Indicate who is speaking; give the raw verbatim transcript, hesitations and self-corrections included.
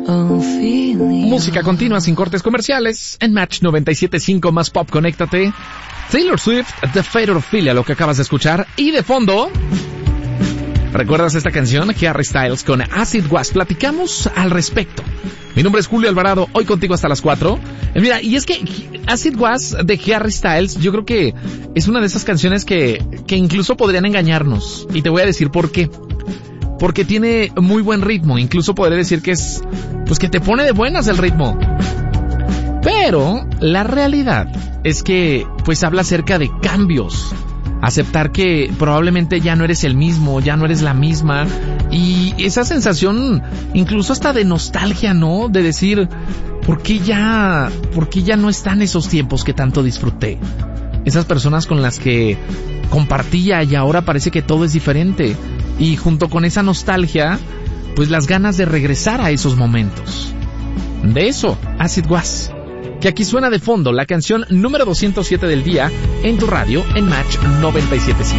Speaker 1: Música continua sin cortes comerciales en Match noventa y siete punto cinco más pop, conéctate. Taylor Swift, The Fate of Ophelia, lo que acabas de escuchar. Y de fondo, ¿recuerdas esta canción? Harry Styles con Acid Was. Platicamos al respecto. Mi nombre es Julio Alvarado, hoy contigo hasta las cuatro. Eh, mira, y es que Acid Was de Harry Styles, yo creo que es una de esas canciones que, que incluso podrían engañarnos. Y te voy a decir por qué. Porque tiene muy buen ritmo, incluso podría decir que es, pues que te pone de buenas el ritmo. Pero la realidad es que, pues habla acerca de cambios. Aceptar que probablemente ya no eres el mismo, ya no eres la misma. Y esa sensación, incluso hasta de nostalgia, ¿no? De decir, ¿por qué ya, por qué ya no están esos tiempos que tanto disfruté? Esas personas con las que compartía y ahora parece que todo es diferente. Y junto con esa nostalgia, pues las ganas de regresar a esos momentos. De eso, Acid Was. Que aquí suena de fondo la canción número doscientos siete del día en tu radio en Match noventa y siete punto cinco.